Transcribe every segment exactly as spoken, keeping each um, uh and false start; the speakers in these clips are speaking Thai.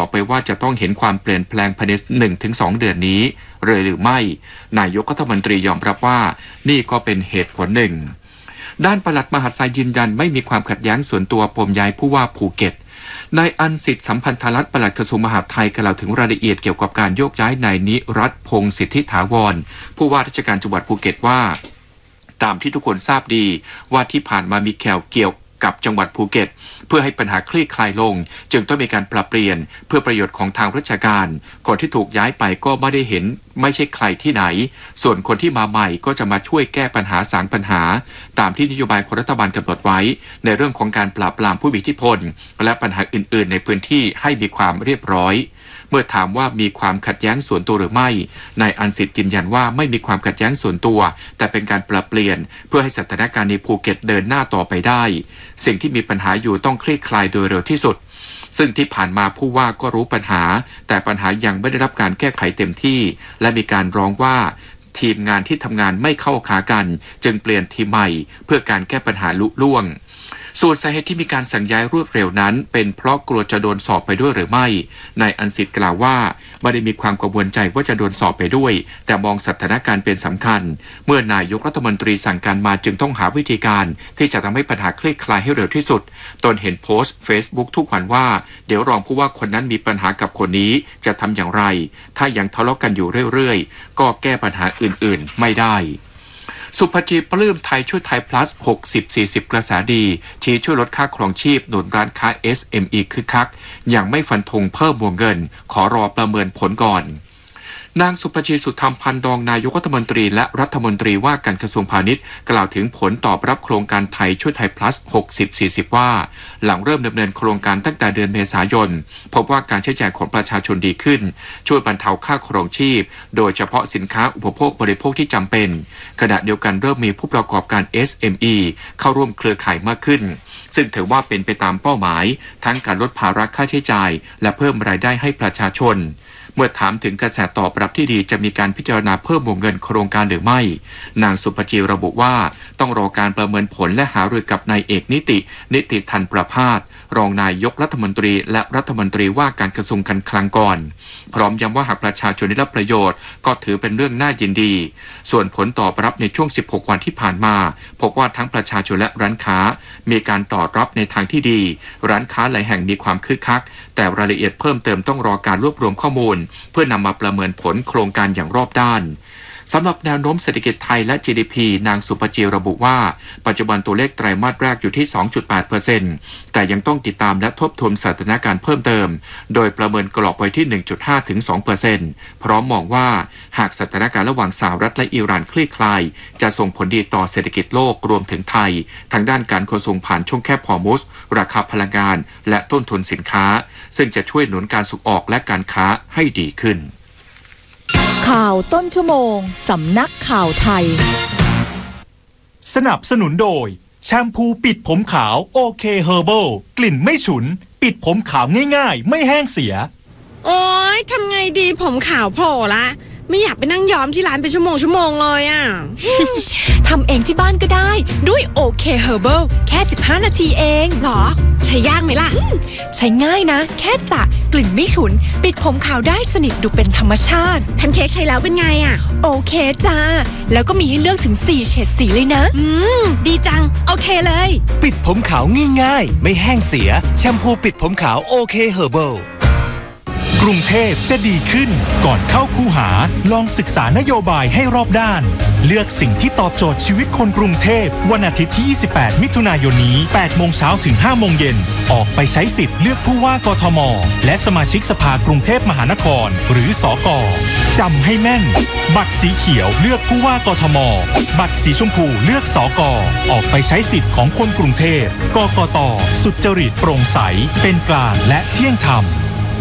อไปว่าจะต้องเห็นความเปลี่ยนแปลงภายใน หนึ่งถึงสอง เดือนนี้เลยหรือไม่นายกรัฐมนตรียอมรับว่านี่ก็เป็นเหตุผลหนึ่งด้านปลัดมหาดไทยยืนยันไม่มีความขัดแย้งส่วนตัวปมย้ายผู้ว่าภูเก็ตนายอันสิทธิ์สัมพันธรัตน์ปลัดกระทรวงมหาดไทยกล่าวถึงรายละเอียดเกี่ยวกับการโยกย้ายนายนิรัตน์พงษ์สิทธิถาวรผู้ว่าราชการจังหวัดภูเก็ตว่าตามที่ทุกคนทราบดีว่าที่ผ่านมามีข่าวเกี่ยวกับจังหวัดภูเก็ตเพื่อให้ปัญหาคลี่คลายลงจึงต้องมีการปรับเปลี่ยนเพื่อประโยชน์ของทางราชการคนที่ถูกย้ายไปก็ไม่ได้เห็นไม่ใช่ใครที่ไหนส่วนคนที่มาใหม่ก็จะมาช่วยแก้ปัญหาสางปัญหาตามที่นโยบายของรัฐบาลกำหนดไว้ในเรื่องของการปราบปรามผู้มีอิทธิพลและปัญหาอื่นๆในพื้นที่ให้มีความเรียบร้อยเมื่อถามว่ามีความขัดแย้งส่วนตัวหรือไม่นายอันสิทธิ์ยืนยันว่าไม่มีความขัดแย้งส่วนตัวแต่เป็นการปรับเปลี่ยนเพื่อให้สถานการณ์ในภูเก็ตเดินหน้าต่อไปได้สิ่งที่มีปัญหาอยู่ต้องคลี่คลายโดยเร็วที่สุดซึ่งที่ผ่านมาผู้ว่าก็รู้ปัญหาแต่ปัญหายังไม่ได้รับการแก้ไขเต็มที่และมีการร้องว่าทีมงานที่ทำงานไม่เข้าขากันจึงเปลี่ยนทีมใหม่เพื่อการแก้ปัญหาลุล่วงส่วนสาเหตุที่มีการสั่งย้ายรวดเร็วนั้นเป็นเพราะกลัวจะโดนสอบไปด้วยหรือไม่นายอันสิทธิ์กล่าวว่าไม่ได้มีความกังวลใจว่าจะโดนสอบไปด้วยแต่มองสถานการณ์เป็นสำคัญเมื่อนายกรัฐมนตรีสั่งการมาจึงต้องหาวิธีการที่จะทำให้ปัญหาคลี่คลายให้เร็วที่สุดตนเห็นโพสต์ Facebook ทุกวันว่าเดี๋ยวรองผู้ว่าคนนั้นมีปัญหากับคนนี้จะทำอย่างไรถ้ายังทะเลาะกันอยู่เรื่อยๆก็แก้ปัญหาอื่นๆไม่ได้สุภจีปลื้มไทยช่วยไทย plus หกสิบ สี่สิบ กระแสดีชี้ช่วยลดค่าครองชีพหนุนร้านค้า เอส เอ็ม อี คึกคักยังไม่ฟันธงเพิ่มวงเงินขอรอประเมินผลก่อนนางสุภจีสุธรรมพันธ์รองนายกรัฐมนตรีและรัฐมนตรีว่าการกระทรวงพาณิชย์กล่าวถึงผลตอบรับโครงการไทยช่วยไทย plus หกสิบ สี่สิบ ว่าหลังเริ่มดำเนินโครงการตั้งแต่เดือนเมษายนพบว่าการใช้จ่ายของประชาชนดีขึ้นช่วยบรรเทาค่าครองชีพโดยเฉพาะสินค้าอุปโภคบริโภคที่จำเป็นขณะเดียวกันเริ่มมีผู้ประกอบการ เอส เอ็ม อี เข้าร่วมเครือข่ายมากขึ้นซึ่งถือว่าเป็นไปตามเป้าหมายทั้งการลดภาระค่าใช้จ่ายและเพิ่มรายได้ให้ประชาชนเมื่อถามถึงกระแสตอบรับที่ดีจะมีการพิจารณาเพิ่มวงเงินโครงการหรือไม่นางสุภจีระบุว่าต้องรอการประเมินผลและหารือกับนายเอกนิตินิติทันประภาสรองนายกรัฐมนตรีและรัฐมนตรีว่าการกระทรวงการคลังก่อนพร้อมย้ำว่าหากประชาชนได้รับประโยชน์ก็ถือเป็นเรื่องน่ายินดีส่วนผลตอบรับในช่วงสิบหกวันที่ผ่านมาพบว่าทั้งประชาชนและร้านค้ามีการตอบรับในทางที่ดีร้านค้าหลายแห่งมีความคึกคักแต่รายละเอียดเพิ่มเติมต้องรอการรวบรวมข้อมูลเพื่อนำมาประเมินผลโครงการอย่างรอบด้านสำหรับแนวโน้มเศรษฐกิจไทยและ จี ดี พี นางสุภจีระบุว่าปัจจุบันตัวเลขไตรมาสแรกอยู่ที่ สองจุดแปดเปอร์เซ็นต์ แต่ยังต้องติดตามและทบทวนสถานการณ์เพิ่มเติมโดยประเมินกรอบไว้ที่ หนึ่งจุดห้า ถึง สองเปอร์เซ็นต์ พร้อมมองว่าหากสถานการณ์ระหว่างสหรัฐและอิหร่านคลี่คลายจะส่งผลดีต่อเศรษฐกิจโลกรวมถึงไทยทางด้านการขนส่งผ่านช่องแคบฮอร์มุซราคาพลังงานและต้นทุนสินค้าซึ่งจะช่วยหนุนการส่งออกและการค้าให้ดีขึ้นข่าวต้นชั่วโมงสำนักข่าวไทยสนับสนุนโดยแชมพูปิดผมขาวโอเคเฮอร์เบิลกลิ่นไม่ฉุนปิดผมขาวง่ายๆไม่แห้งเสียโอ๊ยทำไงดีผมขาวโผล่ละไม่อยากไปนั่งย้อมที่ร้านเป็นชั่วโมงชั่วโมงเลยอ่ะทำเองที่บ้านก็ได้ด้วยโอเคเฮอร์เบิลแค่สิบห้านาทีเองหรอใช้ยากไหมล่ะใช้ง่ายนะแค่สระกลิ่นไม่ฉุนปิดผมขาวได้สนิทดูเป็นธรรมชาติแพนเค้กใช้แล้วเป็นไงอ่ะโอเคจ้าแล้วก็มีให้เลือกถึงสี่เฉดสีเลยนะอืมดีจังโอเคเลยปิดผมขาวง่ายๆไม่แห้งเสียแชมพูปิดผมขาวโอเคเฮอร์เบิลกรุงเทพจะดีขึ้นก่อนเข้าคูหาลองศึกษานโยบายให้รอบด้านเลือกสิ่งที่ตอบโจทย์ชีวิตคนกรุงเทพวันอาทิตย์ที่ยี่สิบแปดมิถุนายนนี้แปดโมงเช้าถึงห้าโมงเย็นออกไปใช้สิทธิ์เลือกผู้ว่ากทมและสมาชิกสภากรุงเทพมหานครหรือสก.จำให้แม่นบัตรสีเขียวเลือกผู้ว่ากทมบัตรสีชมพูเลือกสก.ออกไปใช้สิทธิ์ของคนกรุงเทพกกต.สุจริตโปร่งใสเป็นกลางและเที่ยงธรรม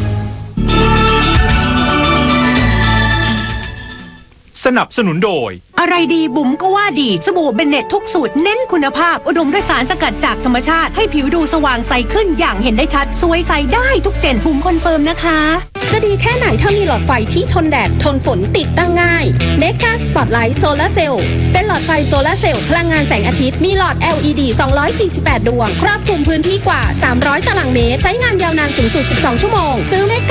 สนับสนุนโดยอะไรดีบุ๋มก็ว่าดีสบู่เบนเน็ตทุกสูตรเน้นคุณภาพอุดมด้วยสารสกัดจากธรรมชาติให้ผิวดูสว่างใสขึ้นอย่างเห็นได้ชัดสวยใสได้ทุกเจนบุ๋มคอนเฟิร์มนะคะจะดีแค่ไหนถ้ามีหลอดไฟที่ทนแดดทนฝนติดตั้งง่ายเมกาสปอตไลท์โซลาร์เซลล์เป็นหลอดไฟโซลาร์เซลล์พลังงานแสงอาทิตย์มีหลอด แอล อี ดี สองร้อยสี่สิบแปดดวงครอบคลุมพื้นที่กว่าสามร้อยตารางเมตรใช้งานยาวนานสูงสุดสิบสองชั่วโมงซื้อเมก